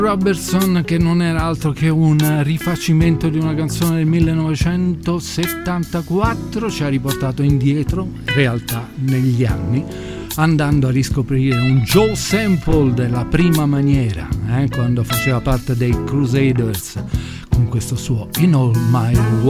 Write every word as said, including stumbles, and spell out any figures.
Robertson, che non era altro che un rifacimento di una canzone del millenovecentosettantaquattro, ci ha riportato indietro, in realtà negli anni, andando a riscoprire un Joe Sample della prima maniera, eh, quando faceva parte dei Crusaders, con questo suo In All My